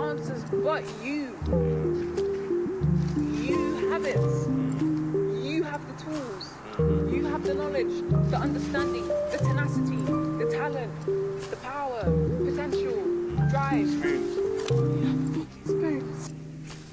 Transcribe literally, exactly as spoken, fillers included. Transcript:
answers but you. You have it. You have the tools. You have the knowledge, the understanding, the tenacity, the talent, the power, potential, drive. Spoons. Spoons.